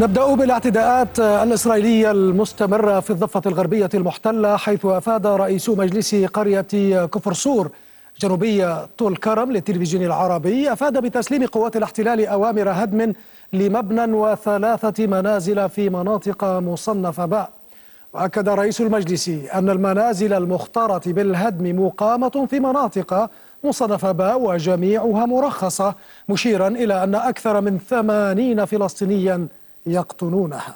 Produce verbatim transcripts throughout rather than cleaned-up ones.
نبدأ بالاعتداءات الإسرائيلية المستمرة في الضفة الغربية المحتلة، حيث أفاد رئيس مجلس قرية كفر سور جنوبية طول كرم للتلفزيون العربي أفاد بتسليم قوات الاحتلال أوامر هدم لمبنى وثلاثة منازل في مناطق مصنفة باء. وأكد رئيس المجلس أن المنازل المختارة بالهدم مقامة في مناطق مصنفة باء وجميعها مرخصة، مشيرا إلى أن أكثر من ثمانين فلسطينيا يقطنونها.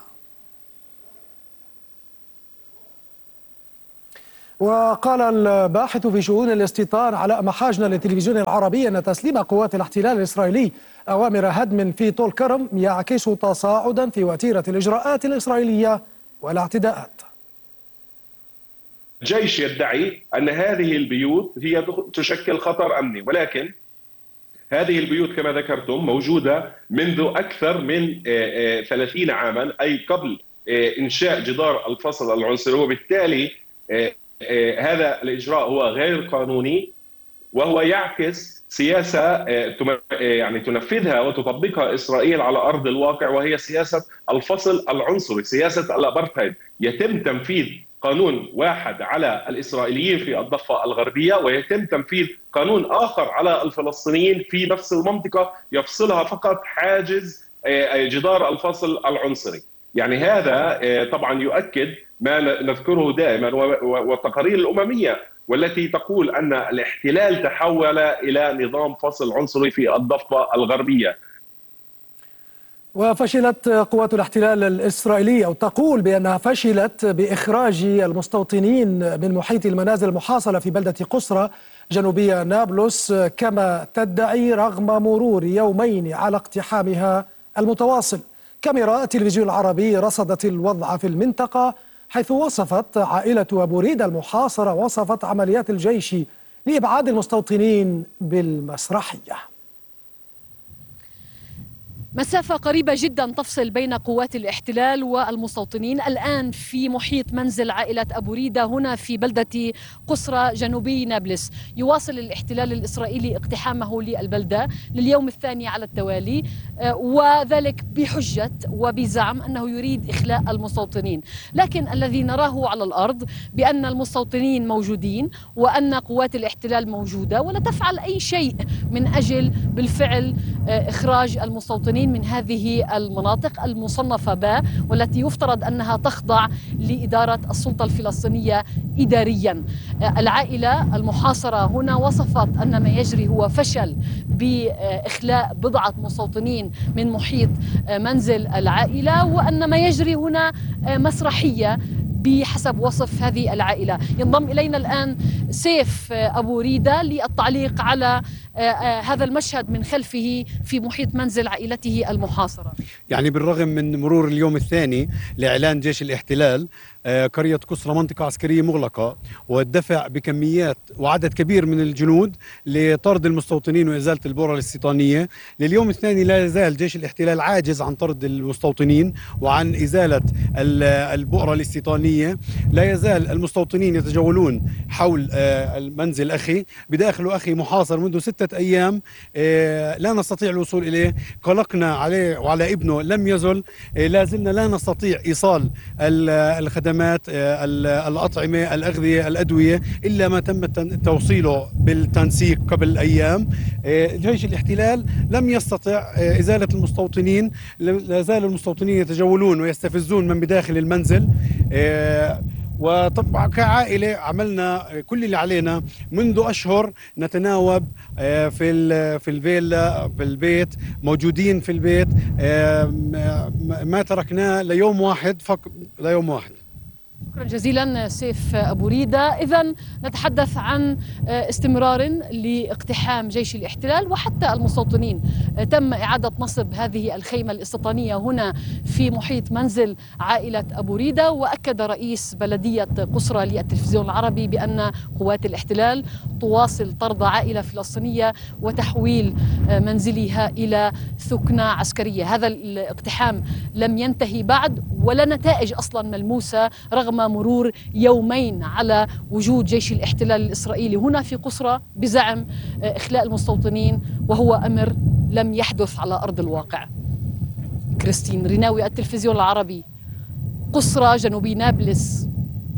وقال الباحث في شؤون الاستيطان علاء محاجنة للتلفزيون العربي أن تسليم قوات الاحتلال الإسرائيلي أوامر هدم في طول كرم يعكس تصاعدا في وتيرة الإجراءات الإسرائيلية والاعتداءات. الجيش يدعي أن هذه البيوت هي تشكل خطر أمني، ولكن هذه البيوت كما ذكرتم موجودة منذ أكثر من ثلاثين عاما، أي قبل إنشاء جدار الفصل العنصري، وبالتالي هذا الإجراء هو غير قانوني وهو يعكس سياسة يعني تنفذها وتطبقها إسرائيل على أرض الواقع، وهي سياسة الفصل العنصري، سياسة الأبرتايد. يتم تنفيذ قانون واحد على الإسرائيليين في الضفة الغربية، ويتم تنفيذ قانون آخر على الفلسطينيين في نفس المنطقة يفصلها فقط حاجز جدار الفصل العنصري. يعني هذا طبعا يؤكد ما نذكره دائما والتقارير الأممية والتي تقول أن الاحتلال تحول إلى نظام فصل عنصري في الضفة الغربية. وفشلت قوات الاحتلال الإسرائيلي، أو تقول بأنها فشلت بإخراج المستوطنين من محيط المنازل المحاصرة في بلدة قسرة جنوبية نابلس كما تدعي، رغم مرور يومين على اقتحامها المتواصل. كاميرا التلفزيون العربي رصدت الوضع في المنطقة، حيث وصفت عائلة أبو ريدة المحاصرة وصفت عمليات الجيش لإبعاد المستوطنين بالمسرحية. مسافة قريبة جدا تفصل بين قوات الاحتلال والمستوطنين الآن في محيط منزل عائلة أبو ريدة هنا في بلدة قسرة جنوبي نابلس. يواصل الاحتلال الإسرائيلي اقتحامه للبلدة لليوم الثاني على التوالي، وذلك بحجة وبزعم أنه يريد إخلاء المستوطنين، لكن الذي نراه على الأرض بأن المستوطنين موجودين وأن قوات الاحتلال موجودة ولا تفعل أي شيء من أجل بالفعل إخراج المستوطنين من هذه المناطق المصنفة باء، والتي يفترض أنها تخضع لإدارة السلطة الفلسطينية إداريا. العائلة المحاصرة هنا وصفت أن ما يجري هو فشل بإخلاء بضعة مستوطنين من محيط منزل العائلة، وأن ما يجري هنا مسرحية بحسب وصف هذه العائلة. ينضم إلينا الآن سيف أبو ريدة للتعليق على هذا المشهد من خلفه في محيط منزل عائلته المحاصرة. يعني بالرغم من مرور اليوم الثاني لإعلان جيش الاحتلال قرية قسرة منطقة عسكرية مغلقة والدفع بكميات وعدد كبير من الجنود لطرد المستوطنين وإزالة البؤرة الاستيطانية، لليوم الثاني لا يزال جيش الاحتلال عاجز عن طرد المستوطنين وعن إزالة البؤرة الاستيطانية. لا يزال المستوطنين يتجولون حول المنزل أخي، بداخله أخي محاصر منذ ستة أيام لا نستطيع الوصول إليه. قلقنا عليه وعلى ابنه لم يزل، لا زلنا لا نستطيع إيصال الخدمات، الأطعمة، الأغذية، الأدوية، إلا ما تم توصيله بالتنسيق قبل أيام. جيش الاحتلال لم يستطع إزالة المستوطنين، لا زال المستوطنين يتجولون ويستفزون من بداخل المنزل. وطبعا كعائلة عملنا كل اللي علينا منذ أشهر، نتناوب في في الفيلا في البيت، موجودين في البيت، ما تركناه ليوم واحد فقط، ليوم واحد. شكرا جزيلا سيف أبو ريدة. إذن نتحدث عن استمرار لاقتحام جيش الاحتلال وحتى المستوطنين. تم إعادة نصب هذه الخيمة الاستيطانية هنا في محيط منزل عائلة أبو ريدة، وأكد رئيس بلدية قسرة للتلفزيون العربي بأن قوات الاحتلال تواصل طرد عائلة فلسطينية وتحويل منزلها إلى ثكنة عسكرية. هذا الاقتحام لم ينتهي بعد ولا نتائج أصلا ملموسة رغم مرور يومين على وجود جيش الاحتلال الإسرائيلي هنا في قسرة بزعم إخلاء المستوطنين، وهو أمر لم يحدث على أرض الواقع. كريستين ريناوي، التلفزيون العربي، قصرى جنوبي نابلس.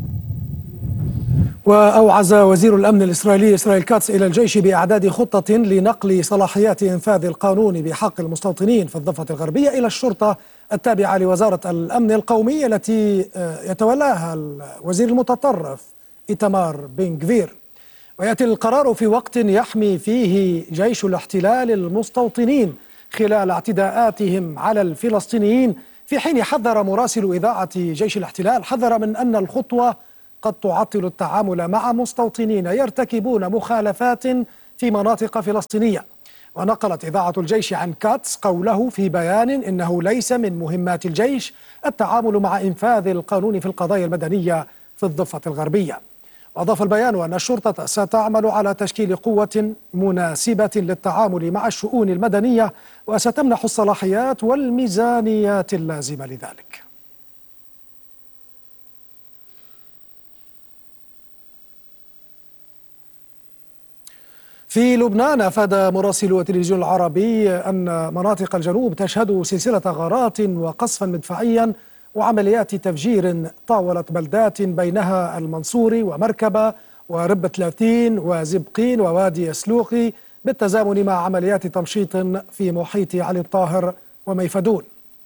وأوعز وزير الأمن الإسرائيلي إسرائيل كاتس إلى الجيش بإعداد خطة لنقل صلاحيات إنفاذ القانون بحق المستوطنين في الضفة الغربية إلى الشرطة التابعة لوزارة الأمن القومي التي يتولاها الوزير المتطرف إيتمار بن غفير. ويأتي القرار في وقت يحمي فيه جيش الاحتلال المستوطنين خلال اعتداءاتهم على الفلسطينيين، في حين حذر مراسل إذاعة جيش الاحتلال حذر من أن الخطوة قد تعطل التعامل مع مستوطنين يرتكبون مخالفات في مناطق فلسطينية. ونقلت إذاعة الجيش عن كاتس قوله في بيان إنه ليس من مهمات الجيش التعامل مع إنفاذ القانون في القضايا المدنية في الضفة الغربية. وأضاف البيان أن الشرطة ستعمل على تشكيل قوة مناسبة للتعامل مع الشؤون المدنية وستمنح الصلاحيات والميزانيات اللازمة لذلك. في لبنان أفاد مراسل التلفزيون العربي أن مناطق الجنوب تشهد سلسلة غارات وقصفا مدفعيا وعمليات تفجير طاولت بلدات بينها المنصوري ومركبة ورب ثلاثين وزبقين ووادي سلوخي، بالتزامن مع عمليات تمشيط في محيط علي الطاهر وميفدون.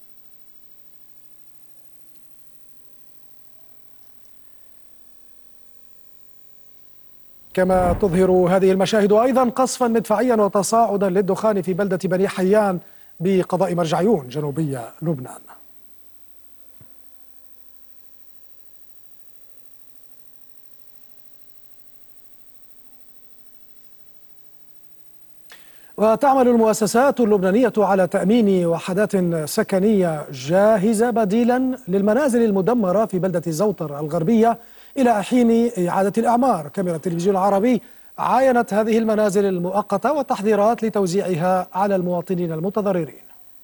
كما تظهر هذه المشاهد أيضا قصفا مدفعيا وتصاعدا للدخان في بلدة بني حيان بقضاء مرجعيون جنوبي لبنان. وتعمل المؤسسات اللبنانية على تأمين وحدات سكنية جاهزة بديلا للمنازل المدمرة في بلدة زوطر الغربية إلى حين إعادة الإعمار. كاميرا التلفزيون العربي عاينت هذه المنازل المؤقتة والتحضيرات لتوزيعها على المواطنين المتضررين.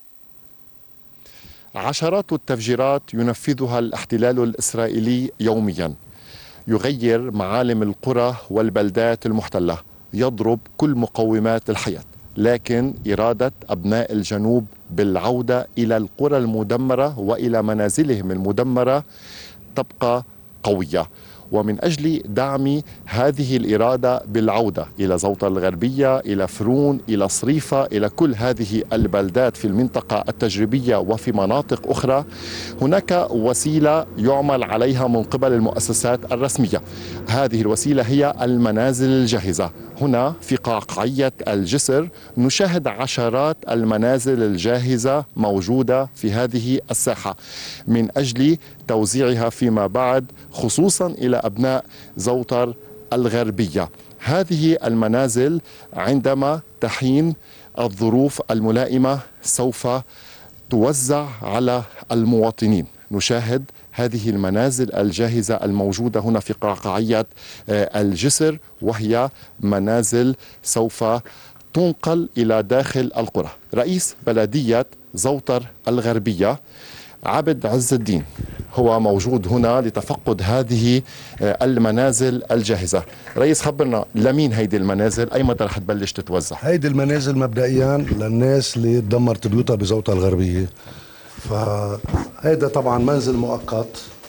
عشرات التفجيرات ينفذها الاحتلال الإسرائيلي يوميا، يغير معالم القرى والبلدات المحتلة، يضرب كل مقومات الحياة، لكن إرادة أبناء الجنوب بالعودة إلى القرى المدمرة وإلى منازلهم المدمرة تبقى قوية. ومن أجل دعم هذه الإرادة بالعودة إلى زوطة الغربية، إلى فرون، إلى صريفة، إلى كل هذه البلدات في المنطقة التجريبية وفي مناطق أخرى، هناك وسيلة يعمل عليها من قبل المؤسسات الرسمية. هذه الوسيلة هي المنازل الجاهزة. هنا في قعقعية الجسر نشاهد عشرات المنازل الجاهزة موجودة في هذه الساحة من أجل توزيعها فيما بعد خصوصا إلى أبناء زوطر الغربية. هذه المنازل عندما تحين الظروف الملائمة سوف توزع على المواطنين. نشاهد هذه المنازل الجاهزة الموجودة هنا في قعقعية الجسر، وهي منازل سوف تنقل إلى داخل القرى. رئيس بلدية زوطر الغربية عبد عز الدين هو موجود هنا لتفقد هذه المنازل الجاهزة. رئيس، خبرنا لمين هيدي المنازل؟ أي مدى رح تبلش تتوزع؟ هيدي المنازل مبدئيا للناس اللي دمرت بيوتها بزوطة الغربية، فهيدا طبعا منزل مؤقت.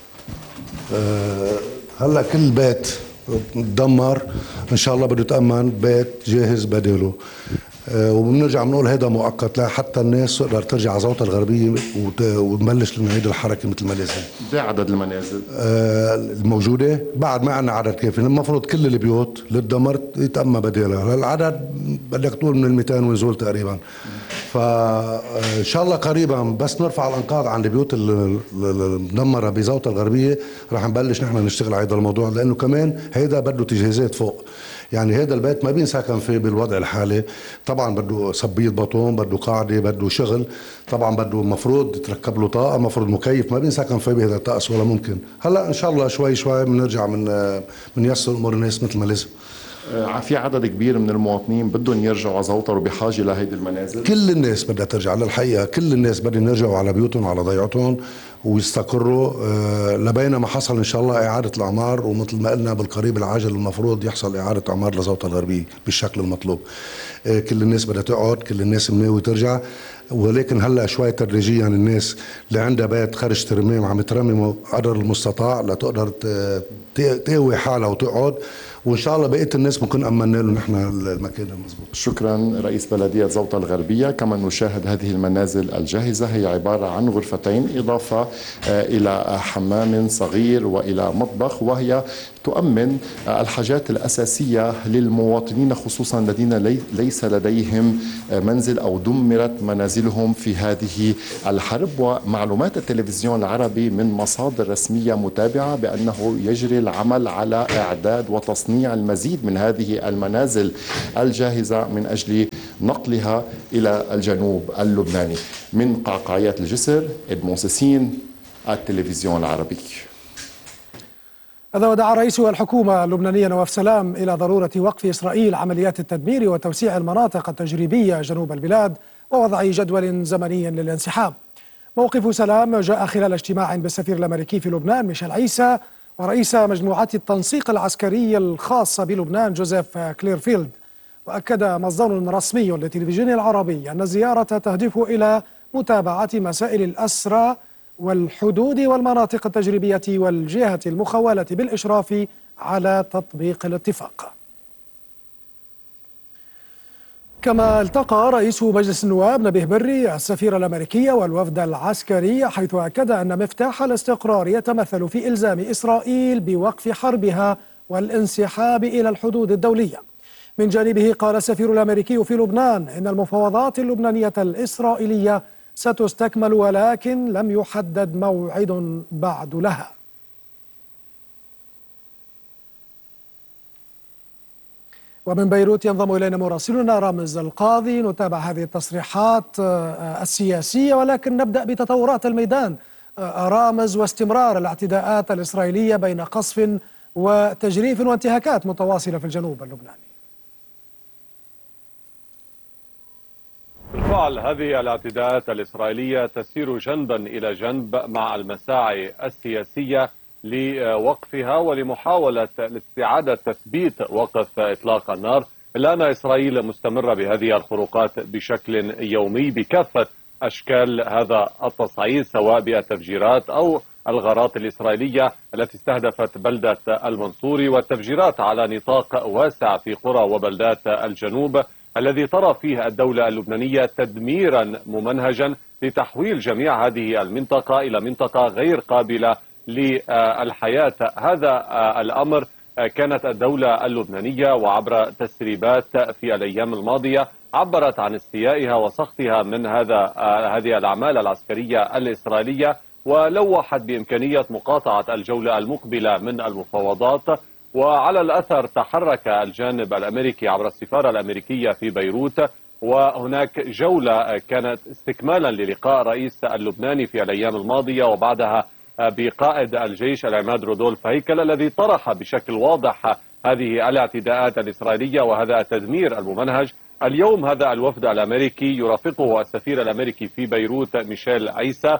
أه هلا كل بيت تدمر ان شاء الله بده يتأمن بيت جاهز بديله. أه وبنرجع بنقول هيدا مؤقت لحتى الناس تقدر ترجع على زوطة الغربية ونبلش نعيد الحركة مثل ما لازم. قد عدد المنازل أه الموجودة؟ بعد ما عندنا عدد كافي، المفروض كل البيوت اللي تدمرت يتأمن بديلها. العدد بدك تقول من المئتين ونزول تقريبا. فان شاء الله قريبا بس نرفع الانقاض عن البيوت المدمره بزوطة الغربيه رح نبلش نحن نشتغل على هذا الموضوع، لانه كمان هيدا بده تجهيزات فوق. يعني هذا البيت ما بينسكن فيه بالوضع الحالي، طبعا بده صبية بطون، بده قاعده، بده شغل، طبعا بده مفروض يتركب له طاقه، مفروض مكيف، ما بينسكن فيه بهذا الطقس ولا ممكن. هلا ان شاء الله شوي شوي بنرجع من بنيسر امور الناس مثل ما لازم. في عدد كبير من المواطنين بدهم يرجعوا على زوطر وبحاجه لهيدي المنازل. كل الناس بدها ترجع، للحقيقه كل الناس بدهم يرجعوا على بيوتهم وعلى ضيعتهم ويستقروا أه لبين ما حصل ان شاء الله اعاده الاعمار، ومثل ما قلنا بالقريب العاجل المفروض يحصل اعاده اعمار لزوطة الغربيه بالشكل المطلوب. أه كل الناس بدها تقعد، كل الناس مناوي ترجع. ولكن هلا شوي تدريجيا الناس اللي عندها بيت خرج ترميم عم ترمموا قدر المستطاع لتقدر تقوي حالها وتقعد، وان شاء الله بقيه الناس بنكون امنا لهم نحن المكان المضبوط. شكرا رئيس بلديه زوطه الغربيه. كما نشاهد هذه المنازل الجاهزه هي عباره عن غرفتين اضافه الى حمام صغير والى مطبخ، وهي تؤمن الحاجات الاساسيه للمواطنين خصوصا الذين ليس لديهم منزل او دمرت منازلهم في هذه الحرب. ومعلومات التلفزيون العربي من مصادر رسميه متابعه بانه يجري العمل على اعداد وتصنيع المزيد من هذه المنازل الجاهزه من اجل نقلها الى الجنوب اللبناني. من قعقاعيات الجسر، إدمون سيسين، التلفزيون العربي. هذا ودعا رئيس الحكومة اللبنانية نواف سلام إلى ضرورة وقف إسرائيل عمليات التدمير وتوسيع المناطق التجريبية جنوب البلاد ووضع جدول زمني للانسحاب. موقف سلام جاء خلال اجتماع بالسفير الأمريكي في لبنان ميشيل عيسى ورئيس مجموعة التنسيق العسكري الخاصة بلبنان جوزيف كليرفيلد. وأكد مصدر رسمي للتلفزيون العربي أن الزيارة تهدف إلى متابعة مسائل الأسرى والحدود والمناطق التجريبية والجهة المخولة بالإشراف على تطبيق الاتفاق. كما التقى رئيس مجلس النواب نبيه بري السفير الأمريكي والوفد العسكري، حيث أكد أن مفتاح الاستقرار يتمثل في إلزام إسرائيل بوقف حربها والانسحاب إلى الحدود الدولية. من جانبه قال السفير الأمريكي في لبنان إن المفاوضات اللبنانية الإسرائيلية ستستكمل ولكن لم يحدد موعد بعد لها. ومن بيروت ينضم إلينا مراسلنا رامز القاضي. نتابع هذه التصريحات السياسية ولكن نبدأ بتطورات الميدان. رامز، واستمرار الاعتداءات الإسرائيلية بين قصف وتجريف وانتهاكات متواصلة في الجنوب اللبناني. بالفعل هذه الاعتداءات الإسرائيلية تسير جنبا إلى جنب مع المساعي السياسية لوقفها ولمحاولة لاستعادة تثبيت وقف إطلاق النار، إلا أن إسرائيل مستمرة بهذه الخروقات بشكل يومي بكافة أشكال هذا التصعيد، سواء بالتفجيرات أو الغارات الإسرائيلية التي استهدفت بلدة المنصوري، والتفجيرات على نطاق واسع في قرى وبلدات الجنوب الذي ترى فيه الدولة اللبنانية تدميرا ممنهجا لتحويل جميع هذه المنطقة إلى منطقة غير قابلة للحياة. هذا الأمر كانت الدولة اللبنانية وعبر تسريبات في الأيام الماضية عبرت عن استيائها وسخطها من هذا هذه الأعمال العسكرية الإسرائيلية، ولوحت بإمكانية مقاطعة الجولة المقبلة من المفاوضات. وعلى الأثر تحرك الجانب الأمريكي عبر السفارة الأمريكية في بيروت، وهناك جولة كانت استكمالا للقاء الرئيس اللبناني في الأيام الماضية وبعدها بقائد الجيش العماد رودولف هيكل، الذي طرح بشكل واضح هذه الاعتداءات الإسرائيلية وهذا التدمير الممنهج. اليوم هذا الوفد الأمريكي يرافقه السفير الأمريكي في بيروت ميشيل عيسى،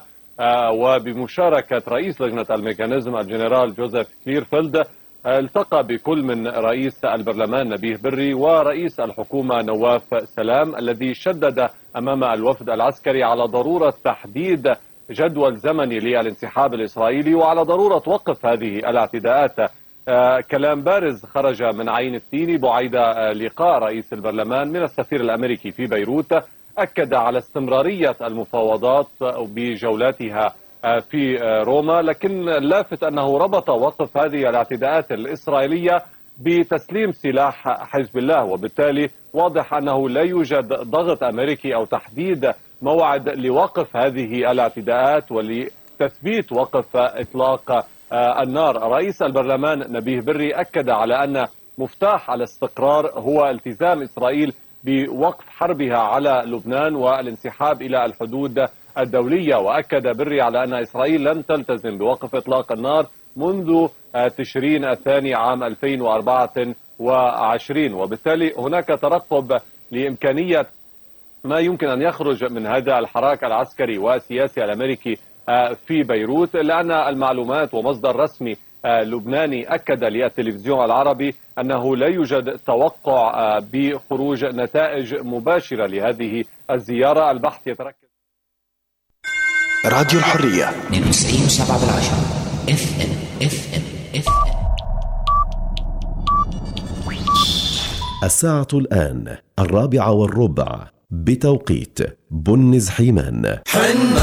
وبمشاركة رئيس لجنة الميكانيزم الجنرال جوزيف كليرفيلد. التقى بكل من رئيس البرلمان نبيه بري ورئيس الحكومة نواف سلام، الذي شدد أمام الوفد العسكري على ضرورة تحديد جدول زمني للانسحاب الإسرائيلي وعلى ضرورة وقف هذه الاعتداءات. آه كلام بارز خرج من عين التيني بعيد آه لقاء رئيس البرلمان من السفير الأمريكي في بيروت، أكد على استمرارية المفاوضات بجولاتها آه في آه روما، لكن لافت أنه ربط وقف هذه الاعتداءات الإسرائيلية بتسليم سلاح حزب الله، وبالتالي واضح أنه لا يوجد ضغط أمريكي أو تحديد موعد لوقف هذه الاعتداءات ولتثبيت وقف إطلاق النار. رئيس البرلمان نبيه بري أكد على أن مفتاح الاستقرار هو التزام إسرائيل بوقف حربها على لبنان والانسحاب إلى الحدود الدولية، وأكد بري على أن إسرائيل لن تلتزم بوقف إطلاق النار منذ تشرين الثاني عام ألفين وأربعة وعشرين، وبالتالي هناك ترقب لإمكانية ما يمكن أن يخرج من هذا الحراك العسكري والسياسي الأمريكي في بيروت، لأن المعلومات ومصدر رسمي لبناني أكد للتلفزيون العربي أنه لا يوجد توقع بخروج نتائج مباشرة لهذه الزيارة. البحث يتركز. راديو الحرية اثنين وتسعين وسبعة بالعشرة اف ام اف ام اف ام. الساعة الآن الرابعة والربع بتوقيت بنز حيمان.